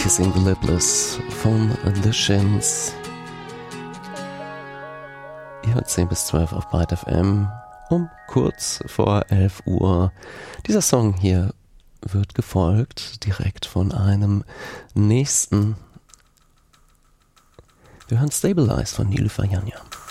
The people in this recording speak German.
Kissing the Lipless von The Shins. Ihr hört 10 bis 12 auf Byte FM um kurz vor 11 Uhr. Dieser Song hier wird gefolgt direkt von einem nächsten. Wir hören Stabilize von Nilüfer Yanya.